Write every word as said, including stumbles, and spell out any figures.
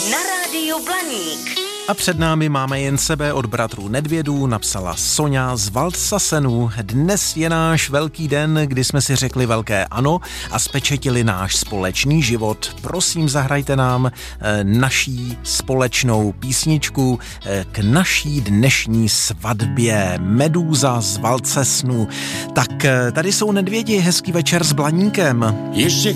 Na rádiu Blaník. A před námi máme jen sebe od bratrů Nedvědů, napsala Sonja z Valdsasenu. Dnes je náš velký den, kdy jsme si řekli velké ano a spečetili náš společný život. Prosím, zahrajte nám e, naší společnou písničku e, k naší dnešní svatbě. Medúza z Valdsasenu. Tak e, tady jsou Nedvědi, hezký večer s Blaníkem. Ještě